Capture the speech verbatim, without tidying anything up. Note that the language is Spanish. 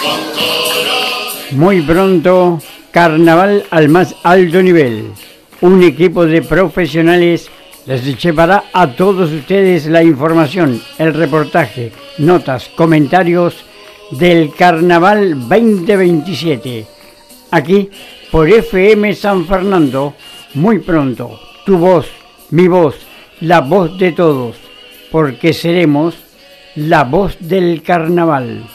Muy pronto, carnaval al más alto nivel. Un equipo de profesionales les llevará a todos ustedes la información, el reportaje, notas, comentarios del Carnaval veinte veintisiete. Aquí, por F M San Fernando, muy pronto, tu voz, mi voz, la voz de todos, porque seremos la voz del carnaval.